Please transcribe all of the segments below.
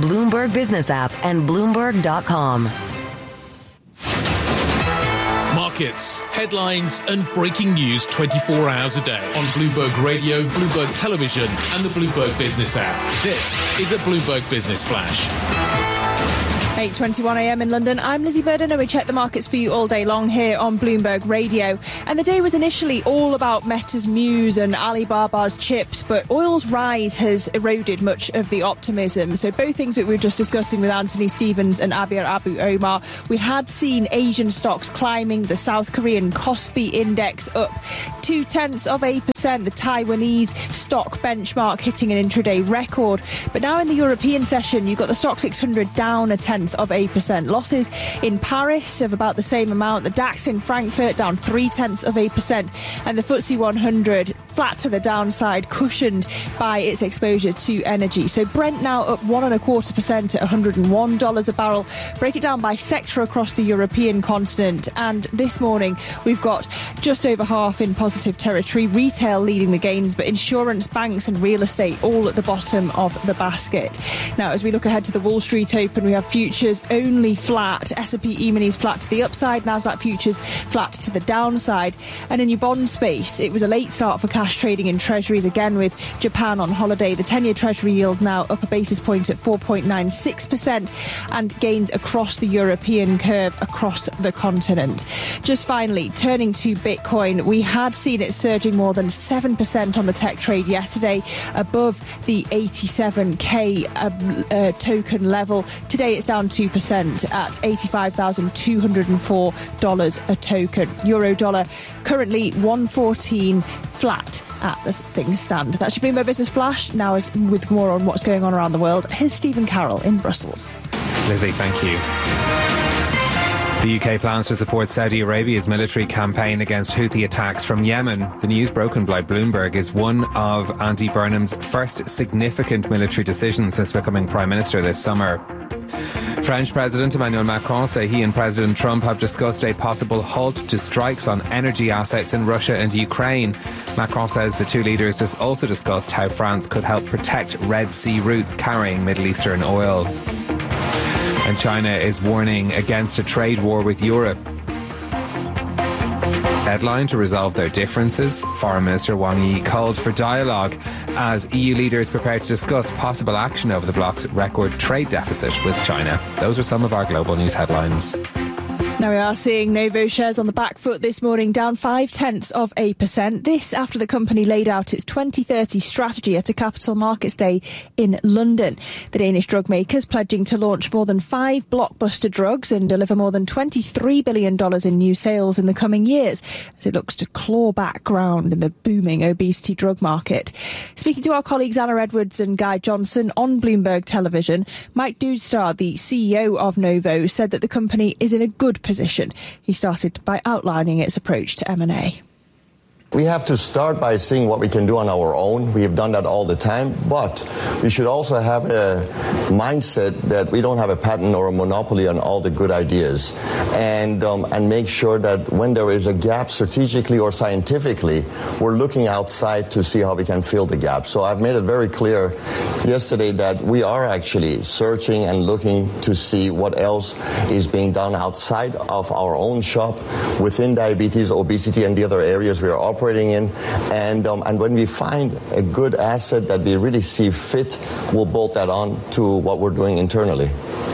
Bloomberg Business app, and Bloomberg.com. Markets, headlines and breaking news 24 hours a day on Bloomberg Radio, Bloomberg Television and the Bloomberg Business app. This is a Bloomberg Business Flash. 8:21 a.m. in London. I'm Lizzie Burden and we check the markets for you all day long here on Bloomberg Radio. And the day was initially all about Meta's news and Alibaba's chips, but oil's rise has eroded much of the optimism. So both things that we were just discussing with Anthony Stevens and Abir Abu Omar. We had seen Asian stocks climbing, the South Korean Kospi index up 0.2%, the Taiwanese stock benchmark hitting an intraday record. But now in the European session, you've got the Stock 600 down 0.1%. Losses in Paris of about the same amount. The DAX in Frankfurt down 0.3%, and the FTSE 100 flat to the downside, cushioned by its exposure to energy. So Brent now up 1.25% at $101 a barrel. Break it down by sector across the European continent, and this morning we've got just over half in positive territory. Retail leading the gains, but insurance, banks and real estate all at the bottom of the basket. Now, as we look ahead to the Wall Street Open, we have futures only flat. S&P E-minis flat to the upside, Nasdaq futures flat to the downside. And in your bond space, it was a late start for cash trading in treasuries, again with Japan on holiday. The 10-year treasury yield now up a basis point at 4.96%, and gains across the European curve across the continent. Just finally, turning to Bitcoin, we had seen it surging more than 7% on the tech trade yesterday, above the 87k token level. Today it's down 2% at $85,204 a token. Euro dollar currently 114 flat at the things stand. That should be my business flash. Now, as with more on what's going on around the world, here's Stephen Carroll in Brussels. Lizzie, thank you. The UK plans to support Saudi Arabia's military campaign against Houthi attacks from Yemen. The news broken by Bloomberg is one of Andy Burnham's first significant military decisions since becoming Prime Minister this summer. French President Emmanuel Macron say he and President Trump have discussed a possible halt to strikes on energy assets in Russia and Ukraine. Macron says the two leaders just also discussed how France could help protect Red Sea routes carrying Middle Eastern oil. And China is warning against a trade war with Europe. Deadline to resolve their differences. Foreign Minister Wang Yi called for dialogue as EU leaders prepare to discuss possible action over the bloc's record trade deficit with China. Those are some of our global news headlines. Now we are seeing Novo shares on the back foot this morning, down 0.5%. This after the company laid out its 2030 strategy at a Capital Markets Day in London. The Danish drug makers pledging to launch more than 5 blockbuster drugs and deliver more than $23 billion in new sales in the coming years, as it looks to claw back ground in the booming obesity drug market. Speaking to our colleagues Anna Edwards and Guy Johnson on Bloomberg Television, Mike Doodstar, the CEO of Novo, said that the company is in a good position. He started by outlining its approach to M&A. We have to start by seeing what we can do on our own. We have done that all the time, but we should also have a mindset that we don't have a patent or a monopoly on all the good ideas, and make sure that when there is a gap strategically or scientifically, we're looking outside to see how we can fill the gap. So I've made it very clear yesterday that we are actually searching and looking to see what else is being done outside of our own shop within diabetes, obesity, and the other areas we are operating in, and when we find a good asset that we really see fit, we'll bolt that on to what we're doing internally.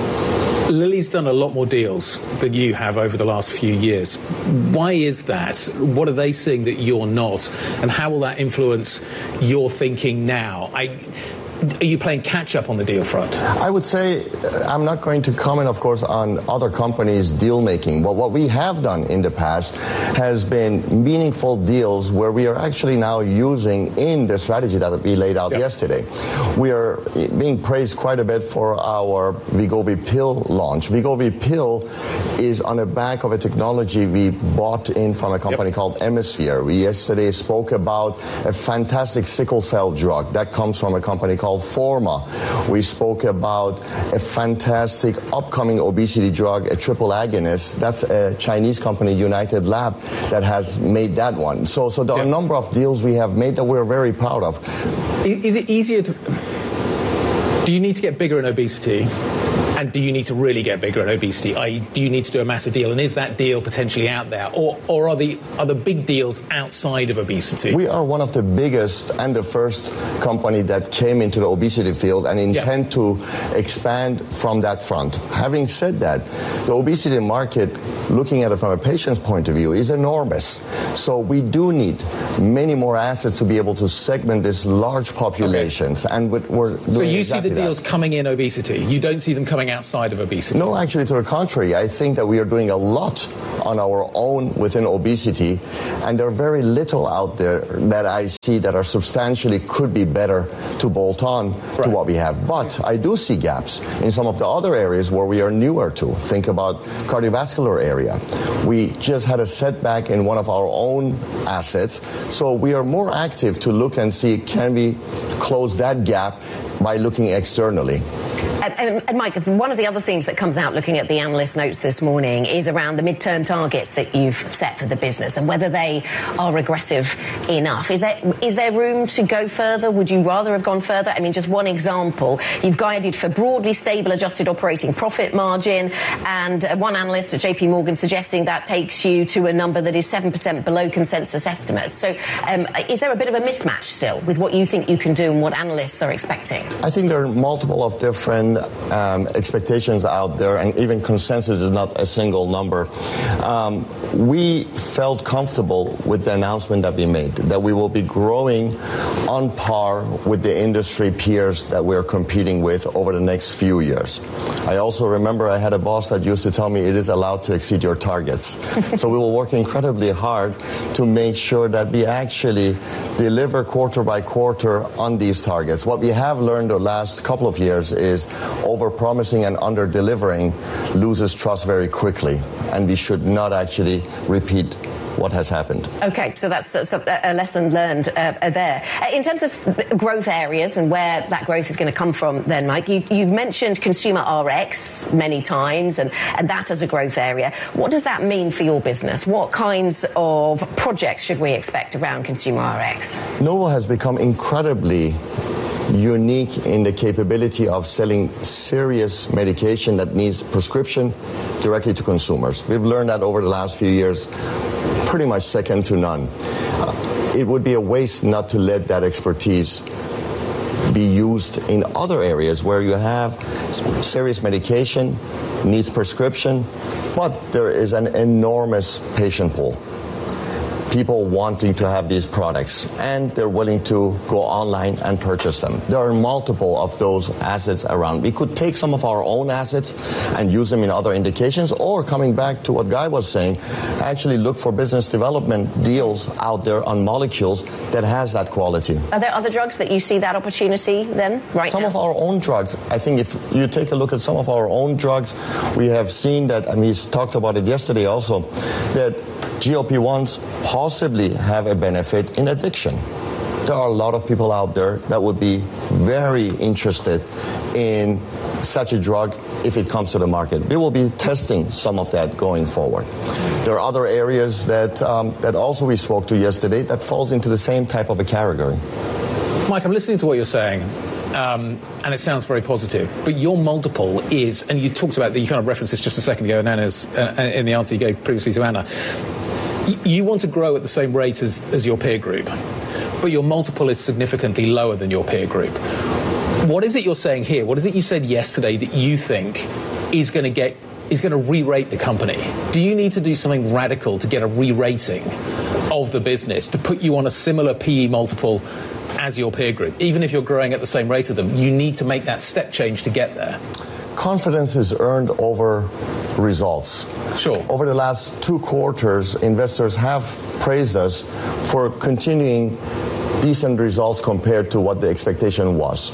Lilly's done a lot more deals than you have over the last few years. Why is that? What are they seeing that you're not? And how will that influence your thinking now? Are you playing catch-up on the deal front? I would say I'm not going to comment, of course, on other companies' deal-making. But what we have done in the past has been meaningful deals where we are actually now using in the strategy that we laid out yesterday. We are being praised quite a bit for our Wegovy pill launch. Wegovy pill is on the back of a technology we bought in from a company called Emisphere. We yesterday spoke about a fantastic sickle cell drug that comes from a company called Forma. We spoke about a fantastic upcoming obesity drug, a triple agonist. That's a Chinese company, United Lab, that has made that one. So there are a number of deals we have made that we're very proud of. Is it easier to... Do you need to get bigger in obesity? And do you need to really get bigger in obesity? I.e., do you need to do a massive deal? And is that deal potentially out there? Or are the big deals outside of obesity? We are one of the biggest and the first company that came into the obesity field and intend to expand from that front. Having said that, the obesity market, looking at it from a patient's point of view, is enormous. So we do need many more assets to be able to segment this large populations. Okay. And we're doing so you exactly see the deals coming in obesity? You don't see them coming outside of obesity? No, actually, to the contrary. I think that we are doing a lot on our own within obesity, and there are very little out there that I see that are substantially could be better to bolt on to what we have. But I do see gaps in some of the other areas where we are newer to. Think about cardiovascular area. We just had a setback in one of our own assets, so we are more active to look and see can we close that gap by looking externally. And Mike, one of the other things that comes out looking at the analyst notes this morning is around the midterm targets that you've set for the business and whether they are aggressive enough. Is there room to go further? Would you rather have gone further? I mean, just one example, you've guided for broadly stable adjusted operating profit margin, and one analyst at JP Morgan suggesting that takes you to a number that is 7% below consensus estimates. So is there a bit of a mismatch still with what you think you can do and what analysts are expecting? I think there are multiple of different expectations out there, and even consensus is not a single number. We felt comfortable with the announcement that we made, that we will be growing on par with the industry peers that we're competing with over the next few years. I also remember I had a boss that used to tell me it is allowed to exceed your targets. So we will work incredibly hard to make sure that we actually deliver quarter by quarter on these targets. What we have learned the last couple of years is over-promising and under-delivering loses trust very quickly, and we should not actually repeat what has happened. Okay, so that's a lesson learned there. In terms of growth areas and where that growth is going to come from then, Mike, you've mentioned consumer RX many times and that as a growth area. What does that mean for your business? What kinds of projects should we expect around consumer RX? Novo has become incredibly unique in the capability of selling serious medication that needs prescription directly to consumers. We've learned that over the last few years, pretty much second to none. It would be a waste not to let that expertise be used in other areas where you have serious medication, needs prescription, but there is an enormous patient pool. People wanting to have these products, and they're willing to go online and purchase them. There are multiple of those assets around. We could take some of our own assets and use them in other indications, or coming back to what Guy was saying, actually look for business development deals out there on molecules that has that quality. Are there other drugs that you see that opportunity then right now? Some of our own drugs. I think if you take a look at some of our own drugs, we have seen that, and we talked about it yesterday also, that GLP-1s possibly have a benefit in addiction. There are a lot of people out there that would be very interested in such a drug if it comes to the market. We will be testing some of that going forward. There are other areas that also we spoke to yesterday that falls into the same type of a category. Mike, I'm listening to what you're saying. And it sounds very positive, but your multiple is, and you talked about that, you kind of referenced this just a second ago in the answer you gave previously to Anna. You want to grow at the same rate as your peer group, but your multiple is significantly lower than your peer group. What is it you're saying here? What is it you said yesterday that you think is going to re-rate the company? Do you need to do something radical to get a re-rating of the business to put you on a similar PE multiple as your peer group? Even if you're growing at the same rate of them, you need to make that step change to get there. Confidence is earned over results. Sure. Over the last 2 quarters, investors have praised us for continuing decent results compared to what the expectation was.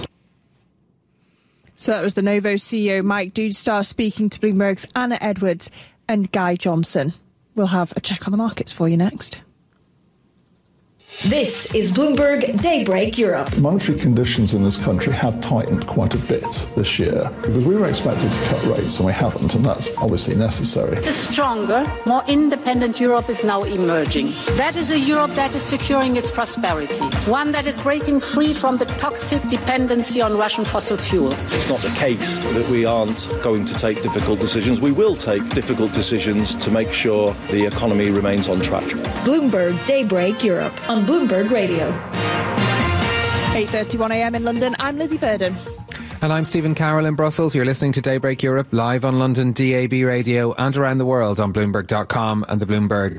So that was the Novo CEO Mike Doudstar speaking to Bloomberg's Anna Edwards and Guy Johnson. We'll have a check on the markets for you next. This is Bloomberg Daybreak Europe. Monetary conditions in this country have tightened quite a bit this year because we were expected to cut rates and we haven't, and that's obviously necessary. A stronger, more independent Europe is now emerging. That is a Europe that is securing its prosperity, one that is breaking free from the toxic dependency on Russian fossil fuels. It's not the case that we aren't going to take difficult decisions. We will take difficult decisions to make sure the economy remains on track. Bloomberg Daybreak Europe on Bloomberg Radio. 8:31 a.m. in London. I'm Lizzie Burden. And I'm Stephen Carroll in Brussels. You're listening to Daybreak Europe live on London DAB radio and around the world on Bloomberg.com and the Bloomberg.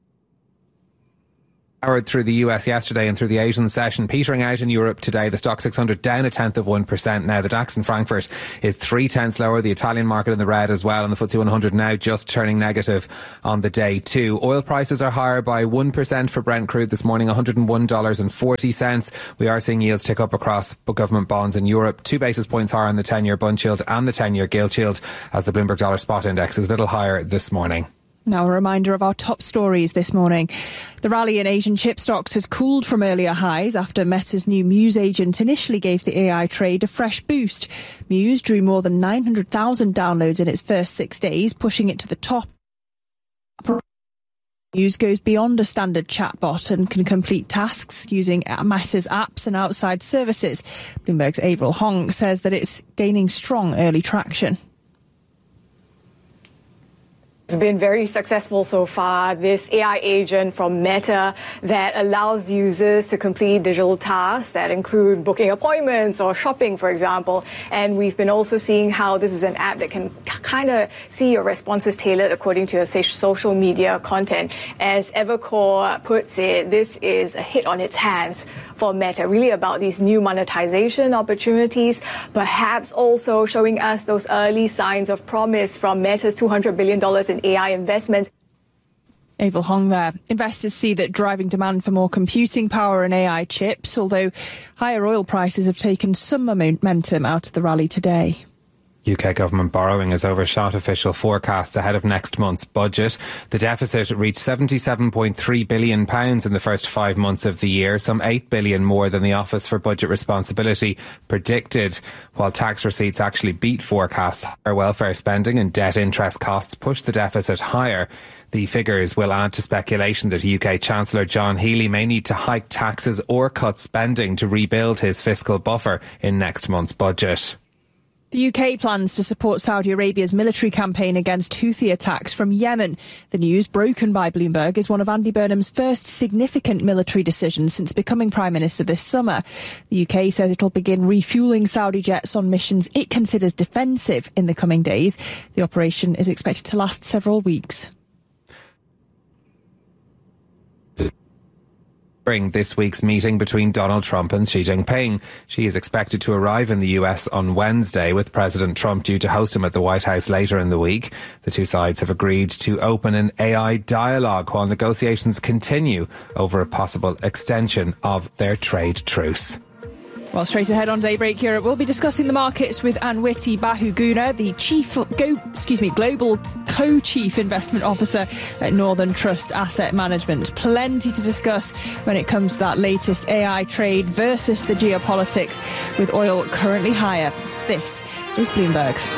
Powered through the US yesterday and through the Asian session, petering out in Europe today. The Stoxx 600 down 0.1%. Now the DAX in Frankfurt is 0.3 lower. The Italian market in the red as well, and the FTSE 100 now just turning negative on the day too. Oil prices are higher by 1% for Brent crude this morning, $101.40. We are seeing yields tick up across government bonds in Europe. 2 basis points higher on the 10-year bund yield and the 10-year gilt yield, as the Bloomberg Dollar Spot Index is a little higher this morning. Now a reminder of our top stories this morning. The rally in Asian chip stocks has cooled from earlier highs after Meta's new Muse agent initially gave the AI trade a fresh boost. Muse drew more than 900,000 downloads in its first 6 days, pushing it to the top. Muse goes beyond a standard chatbot and can complete tasks using Meta's apps and outside services. Bloomberg's Avril Hong says that it's gaining strong early traction. It's been very successful so far, this AI agent from Meta that allows users to complete digital tasks that include booking appointments or shopping, for example. And we've been also seeing how this is an app that can kind of see your responses tailored according to your social media content. As Evercore puts it, this is a hit on its hands for Meta, really about these new monetization opportunities, perhaps also showing us those early signs of promise from Meta's $200 billion in AI investments. Avril Hong there. Investors see that driving demand for more computing power and AI chips, although higher oil prices have taken some momentum out of the rally today. UK government borrowing has overshot official forecasts ahead of next month's budget. The deficit reached £77.3 billion in the first 5 months of the year, some £8 billion more than the Office for Budget Responsibility predicted. While tax receipts actually beat forecasts, higher welfare spending and debt interest costs pushed the deficit higher. The figures will add to speculation that UK Chancellor John Healey may need to hike taxes or cut spending to rebuild his fiscal buffer in next month's budget. The UK plans to support Saudi Arabia's military campaign against Houthi attacks from Yemen. The news, broken by Bloomberg, is one of Andy Burnham's first significant military decisions since becoming Prime Minister this summer. The UK says it'll begin refuelling Saudi jets on missions it considers defensive in the coming days. The operation is expected to last several weeks. This week's meeting between Donald Trump and Xi Jinping. She is expected to arrive in the US on Wednesday, with President Trump due to host him at the White House later in the week. The two sides have agreed to open an AI dialogue while negotiations continue over a possible extension of their trade truce. Well, straight ahead on Daybreak Europe, we'll be discussing the markets with Anwiti Bahuguna, the Global Co-Chief Investment Officer at Northern Trust Asset Management. Plenty to discuss when it comes to that latest AI trade versus the geopolitics, with oil currently higher. This is Bloomberg.